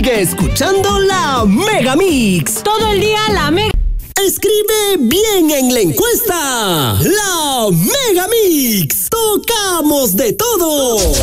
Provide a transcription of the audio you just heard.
Sigue escuchando la Mega Mix. Todo el día la Mega. Escribe bien en la encuesta. La Mega Mix. Tocamos de todo.